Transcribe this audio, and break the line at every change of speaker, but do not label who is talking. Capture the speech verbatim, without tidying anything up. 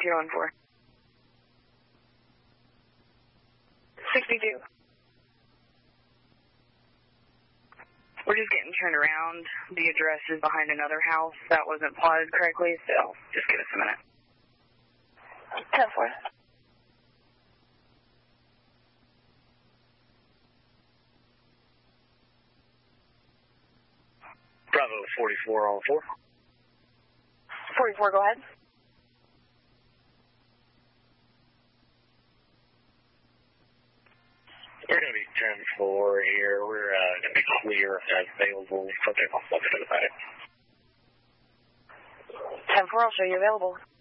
you on for? sixty-two. We're just getting turned around. The address is behind another house that wasn't plotted correctly, so just give us a minute.
ten four.
Bravo forty-four on four.
forty-four, go ahead.
We're going to be ten four here. We're uh, going to be clear as available. Subject on subject of the packet.
ten four, I'll show you available.